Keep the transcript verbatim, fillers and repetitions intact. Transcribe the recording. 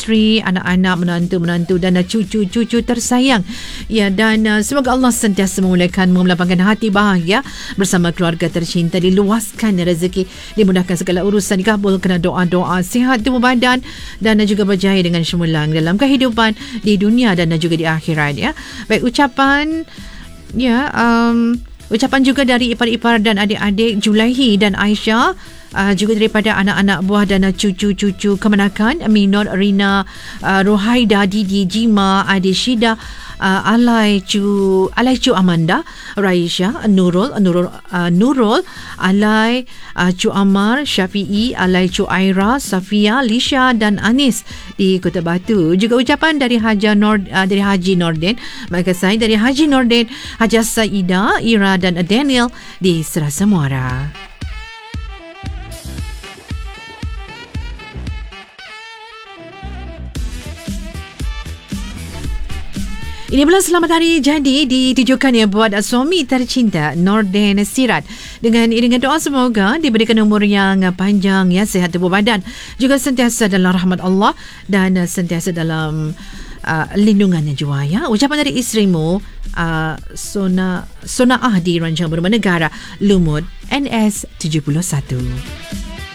isteri, anak-anak, menantu-menantu dan uh, cucu-cucu tersayang. Ya, dan uh, semoga Allah sentiasa memulakan melapangkan hati bahagia bersama keluarga tercinta, diluaskan rezeki, dimudahkan segala urusan, dikabulkan doa-doa, sihat tubuh badan dan uh, juga berjaya dengan cemerlang dalam kehidupan di dunia dan uh, juga di akhirat. Ya, baik, ucapan ya um, ucapan juga dari ipar-ipar dan adik-adik Julaihi dan Aisyah, uh, juga daripada anak-anak buah dan uh, cucu-cucu kemenakan Minor, Rina, uh, Rohaida, Didi, Jima, Adi Syida, uh, Alai Cu Alai Cu Amanda, Raisha, Nurul, Nurul, uh, Nurul, Alai uh, Cu Amar, Syafi'i, Alai Cu Aira, Safia, Lisha dan Anis di Kota Batu. Juga ucapan dari Haja Nord, uh, dari Haji Nordin, maka saya dari Haji Nordin, Haja Saida, Ira dan Daniel di Serasa Muara. Ini bulan selamat hari jadi ditujukan ya buat suami tercinta Nordin Sirat. Dengan iringan doa semoga diberikan umur yang panjang, ya, sihat tubuh badan, juga sentiasa dalam rahmat Allah dan sentiasa dalam uh, lindungannya jua, ya. Ucapan dari isterimu, uh, Sona Sonaah di Ranjang Berumah Negara, Lumut, N S tujuh puluh satu.